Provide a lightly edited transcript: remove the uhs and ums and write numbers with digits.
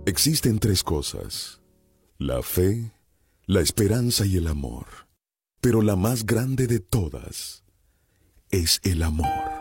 Existen tres cosas: la fe, la esperanza y el amor. Pero la más grande de todas es el amor.